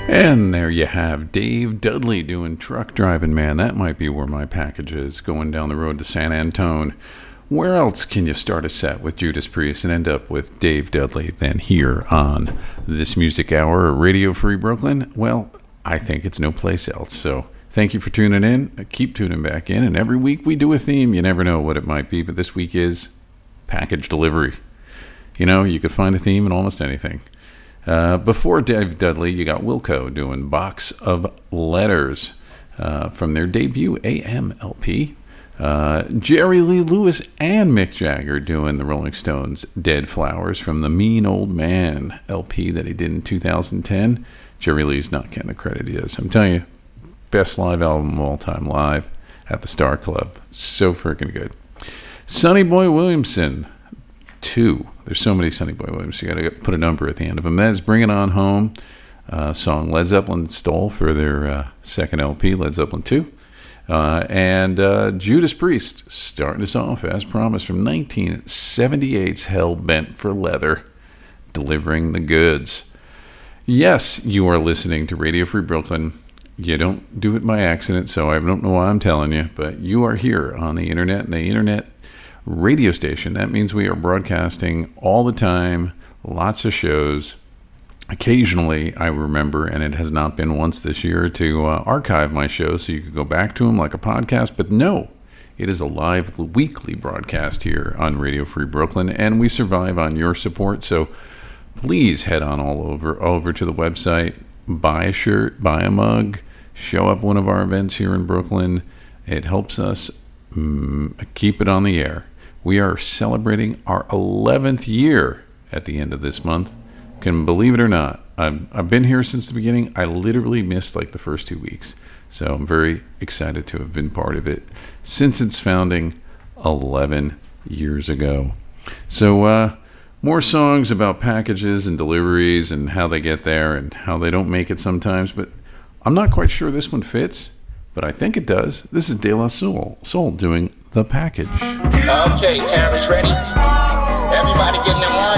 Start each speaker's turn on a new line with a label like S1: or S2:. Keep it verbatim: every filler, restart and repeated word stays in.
S1: And there you have Dave Dudley doing Truck Driving Man. That might be where my package is, going down the road to San Antone. Where else can you start a set with Judas Priest and end up with Dave Dudley than here on This Music Hour, Radio Free Brooklyn? Well, I think it's no place else. So thank you for tuning in. Keep tuning back in. And every week we do a theme. You never know what it might be, but this week is package delivery. You know, you could find a theme in almost anything. Uh, before Dave Dudley, you got Wilco doing Box of Letters uh, from their debut A M L P. Uh, Jerry Lee Lewis and Mick Jagger doing the Rolling Stones' Dead Flowers from the Mean Old Man L P that he did in two thousand ten. Jerry Lee's not getting the credit he is. I'm telling you, best live album of all time, live at the Star Club. So freaking good. Sonny Boy Williamson, two. There's so many Sonny Boy Williams. You got to put a number at the end of them. That's Bring It On Home, uh, song Led Zeppelin stole for their uh, second L P, Led Zeppelin two. Uh, and uh, Judas Priest starting us off, as promised, from nineteen seventy-eight's Hell Bent for Leather, delivering the goods. Yes, you are listening to Radio Free Brooklyn. You don't do it by accident, so I don't know why I'm telling you, but you are here on the internet, and the internet radio station. That means we are broadcasting all the time, lots of shows. Occasionally, I remember, and it has not been once this year, to uh, archive my shows so you could go back to them like a podcast. But no, it is a live weekly broadcast here on Radio Free Brooklyn, and we survive on your support. So please head on all over over to the website, buy a shirt, buy a mug, show up one of our events here in Brooklyn. It helps us mm, keep it on the air. We are celebrating our eleventh year at the end of this month. Can believe it or not, I've, I've been here since the beginning. I literally missed like the first two weeks. So I'm very excited to have been part of it since its founding eleven years ago. So uh, more songs about packages and deliveries and how they get there and how they don't make it sometimes. But I'm not quite sure this one fits, but I think it does. This is De La Soul, Soul doing The Package.
S2: Okay, cameras ready? Everybody getting them on?